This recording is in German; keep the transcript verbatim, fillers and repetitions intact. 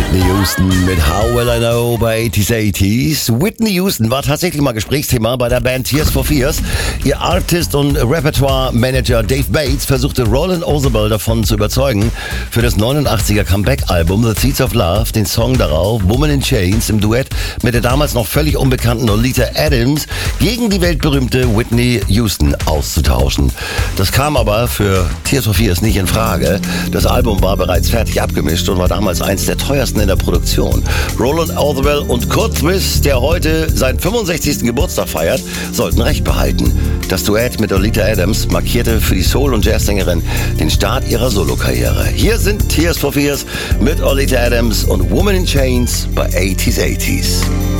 Whitney Houston mit How Will I Know bei achtziger achtziger. Whitney Houston war tatsächlich mal Gesprächsthema bei der Band Tears for Fears. Ihr Artist- und Repertoire-Manager Dave Bates versuchte Roland Orzabal davon zu überzeugen, für das neunundachtziger Comeback-Album The Seeds of Love den Song darauf, Woman in Chains, im Duett mit der damals noch völlig unbekannten Oleta Adams gegen die weltberühmte Whitney Houston auszutauschen. Das kam aber für Tears for Fears nicht in Frage. Das Album war bereits fertig abgemischt und war damals eins der teuersten in der Produktion. Roland Orzabal und Kurt Smith, der heute seinen fünfundsechzigsten Geburtstag feiert, sollten Recht behalten. Das Duett mit Oleta Adams markierte für die Soul- und Jazzsängerin den Start ihrer Solokarriere. Hier sind Tears for Fears mit Oleta Adams und Woman in Chains bei achtziger achtziger.